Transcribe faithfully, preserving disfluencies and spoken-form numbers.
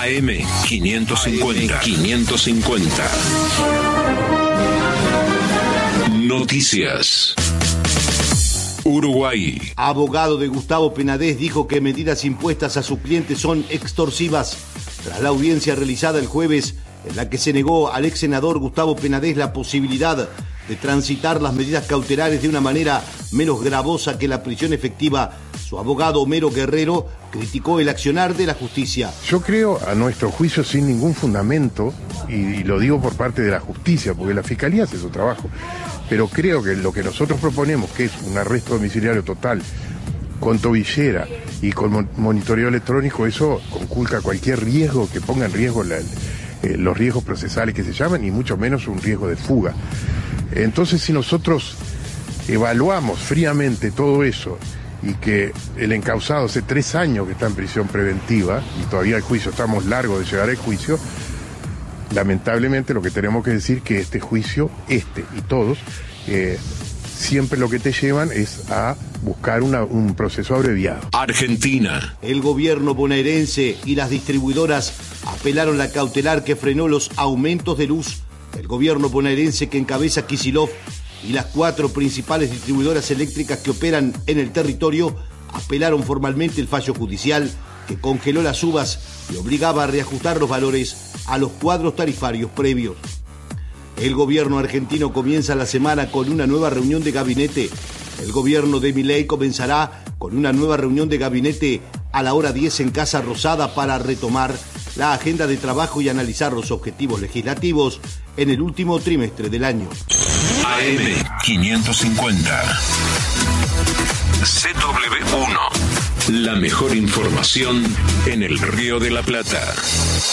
A M quinientos cincuenta. quinientos cincuenta. Noticias. Uruguay. Abogado de Gustavo Penades dijo que medidas impuestas a sus clientes son extorsivas. Tras la audiencia realizada el jueves, en la que se negó al ex senador Gustavo Penades la posibilidad de transitar las medidas cautelares de una manera menos gravosa que la prisión efectiva, su abogado Homero Guerrero criticó el accionar de la justicia. Yo creo, a nuestro juicio, sin ningún fundamento, y, y lo digo por parte de la justicia, porque la Fiscalía hace su trabajo, pero creo que lo que nosotros proponemos, que es un arresto domiciliario total, con tobillera y con monitoreo electrónico, eso conculca cualquier riesgo que ponga en riesgo la, eh, los riesgos procesales que se llaman, y mucho menos un riesgo de fuga. Entonces, si nosotros evaluamos fríamente todo eso, y que el encausado hace tres años que está en prisión preventiva, y todavía el juicio, estamos largos de llegar al juicio, lamentablemente lo que tenemos que decir que este juicio, este y todos, eh, siempre lo que te llevan es a buscar una, un proceso abreviado. Argentina. El gobierno bonaerense y las distribuidoras apelaron la cautelar que frenó los aumentos de luz. El gobierno bonaerense que encabeza Kicillof y las cuatro principales distribuidoras eléctricas que operan en el territorio apelaron formalmente el fallo judicial que congeló las subas y obligaba a reajustar los valores a los cuadros tarifarios previos. El gobierno argentino comienza la semana con una nueva reunión de gabinete. El gobierno de Milei comenzará con una nueva reunión de gabinete a la hora diez en Casa Rosada para retomar la agenda de trabajo y analizar los objetivos legislativos en el último trimestre del año. A M quinientos cincuenta. C W uno. La mejor información en el Río de la Plata.